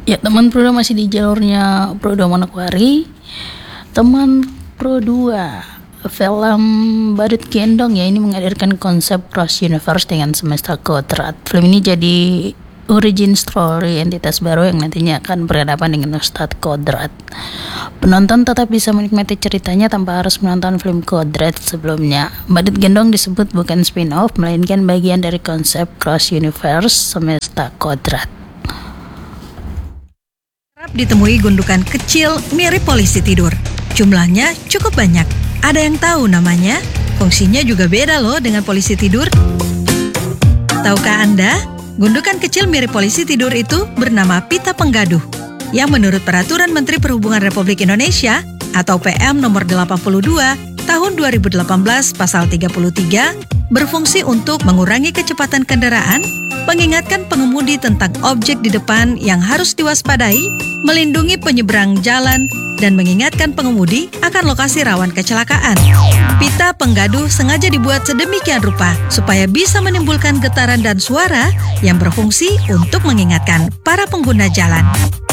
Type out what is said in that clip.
Ya, teman Pro masih di jalurnya Pro Manokwari. Teman Pro 2, film Badut Gendong ya, ini menghadirkan konsep cross universe dengan semesta kodrat. Film ini jadi origin story entitas baru yang nantinya akan berhadapan dengan Ustadz Kodrat. Penonton tetap bisa menikmati ceritanya tanpa harus menonton film Kodrat sebelumnya. Badut Gendong disebut bukan spin-off, melainkan bagian dari konsep cross universe semesta kodrat. Kerap ditemui gundukan kecil mirip polisi tidur. Jumlahnya cukup banyak. Ada yang tahu namanya? Fungsinya juga beda loh dengan polisi tidur. Tahukah Anda, gundukan kecil mirip polisi tidur itu bernama pita penggaduh, yang menurut Peraturan Menteri Perhubungan Republik Indonesia atau PM nomor 82 tahun 2018 pasal 33 berfungsi untuk mengurangi kecepatan kendaraan, mengingatkan pengemudi tentang objek di depan yang harus diwaspadai, melindungi penyeberang jalan, dan mengingatkan pengemudi akan lokasi rawan kecelakaan. Pita penggaduh sengaja dibuat sedemikian rupa supaya bisa menimbulkan getaran dan suara yang berfungsi untuk mengingatkan para pengguna jalan.